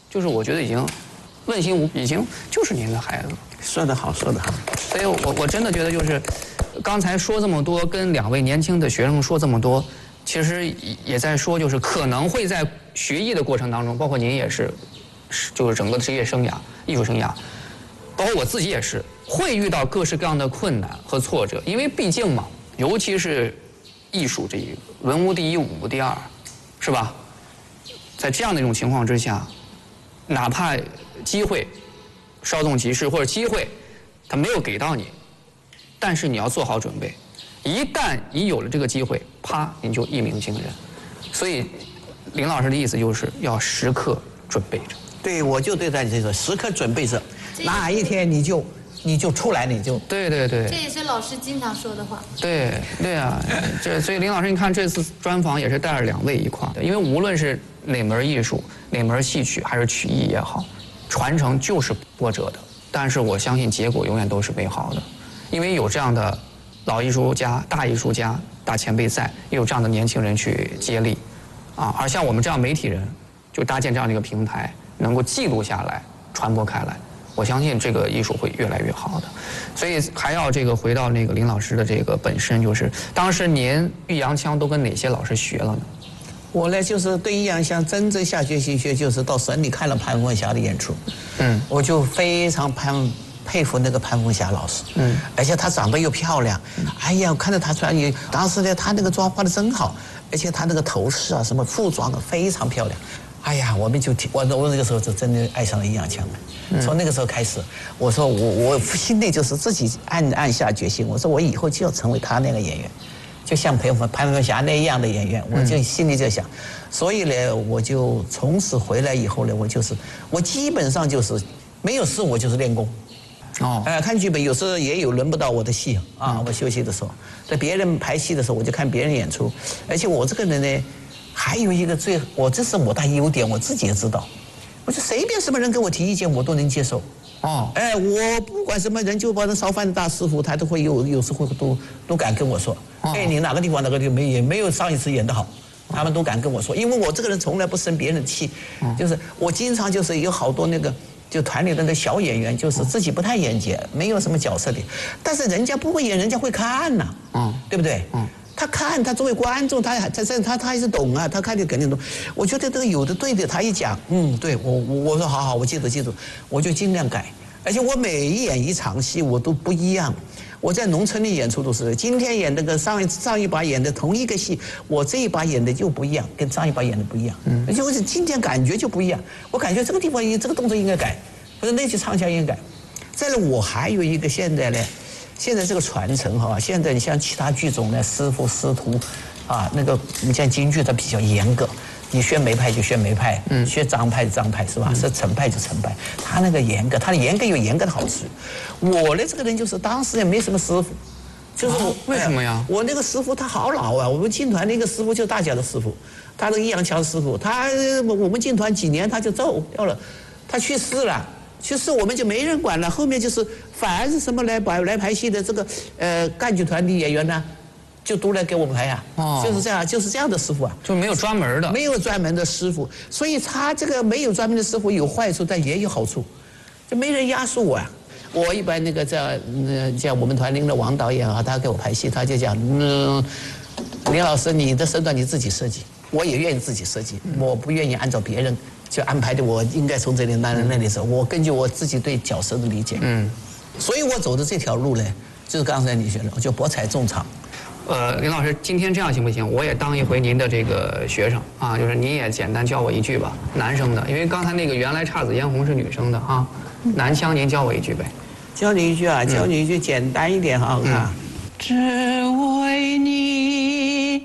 就是我觉得已经问心无，已经就是您的孩子。 说得好，说得好。 所以我真的觉得就是刚才说这么多，跟2位年轻的学生说这么多，其实也在说就是可能会在学艺的过程当中，包括您也是，就是整个职业生涯、艺术生涯，包括我自己也是，会遇到各式各样的困难和挫折，因为毕竟嘛，尤其是艺术这一个文无第一，武无第二，是吧？在这样的一种情况之下，哪怕机会稍纵即逝，或者机会他没有给到你，但是你要做好准备，一旦你有了这个机会，啪，你就一鸣惊人。所以林老师的意思就是要时刻准备着。 对，我就对待你这个时刻准备着，哪一天你就出来，你就对对对， 这也是老师经常说的话。 对对啊，所以林老师，你看这次专访也是带着2位一块儿的，因为无论是哪门艺术、哪门戏曲还是曲艺也好，传承就是波折的，但是我相信结果永远都是美好的，因为有这样的老艺术家、大艺术家、大前辈在，也有这样的年轻人去接力，啊，而像我们这样媒体人，就搭建这样的一个平台，能够记录下来、传播开来。我相信这个艺术会越来越好的，所以还要这个回到那个林老师的这个本身，就是当时您豫扬腔都跟哪些老师学了呢？ 我呢，就是对豫扬腔真正下决心学，就是到省里看了潘凤霞的演出，我就非常佩服那个潘凤霞老师，而且她长得又漂亮，哎呀，我看到她穿衣，当时呢，她那个妆化的真好，而且她那个头饰啊，什么服装啊，非常漂亮。哎呀，我那个时候就真的爱上了豫扬腔了。从那个时候开始，我说我心里就是自己暗下决心，我说我以后就要成为他那个演员，就像潘凤霞那样的演员，我就心里就想。所以呢，我就从此回来以后呢，我基本上就是没有事我就是练功。看剧本有时候也有轮不到我的戏啊，我休息的时候，在别人排戏的时候我就看别人演出，而且我这个人呢。还有一个这是我大优点，我自己也知道，我就随便什么人给我提意见，我都能接受。我不管什么人，就把那烧饭的大师傅，他都会有时候都敢跟我说，你哪个地方也没有上一次演得好，他们都敢跟我说，因为我这个人从来不生别人气，就是我经常就是有好多那个。就团里的那小演员，就是自己不太演角，没有什么角色的，但是人家不会演，人家会看呐，对不对？他看，他作为观众，他还是懂啊，他看就肯定懂。我觉得这个有的对的，他一讲，对我说好，我记住，我就尽量改。而且我每演一场戏我都不一样。我在农村里演出都是，今天演那个上一把演的同一个戏，我这一把演的就不一样，跟上一把演的不一样。而且我今天感觉就不一样，我感觉这个地方这个动作应该改，或者那句唱腔应该改。再来，我还有一个现在这个传承哈，现在你像其他剧种呢，师傅师徒，那个你像京剧它比较严格，你学梅派就学梅派，学张派就张派是吧？是程派就程派，他那个严格，他的严格有严格的好处。我呢这个人就是当时也没什么师傅，就是为什么呀？ 我那个师傅他好老啊，我们进团那个师傅就是大家的师傅，他那个豫扬腔师傅，我们进团几年他就走掉了，他去世了。其实我们就没人管了，后面就是凡是什么来排戏的这个赣剧团的演员呢，就都来给我们排呀。就是这样的师傅啊， 就没有专门的， 没有专门的师傅，所以他这个没有专门的师傅有坏处，但也有好处，就没人压缩我啊。我一般那个像我们团领的王导演啊，他给我排戏，他就讲，林老师，你的身段你自己设计，我也愿意自己设计，我不愿意按照别人。就安排的，我应该从这里那里走，我根据我自己对角色的理解，所以我走的这条路呢，就是刚才你说的，我就博采众长。 林老师，今天这样行不行？我也当一回您的这个学生啊，就是您也简单教我一句吧，男生的，因为刚才那个原来姹紫嫣红是女生的啊，男腔您教我一句呗。 教你一句啊，教你一句简单一点哈， 只为你，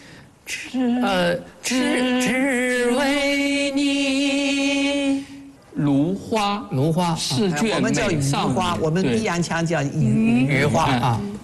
只为你，芦花芦花试卷我们叫美鱼花，我们豫扬腔叫鱼花啊。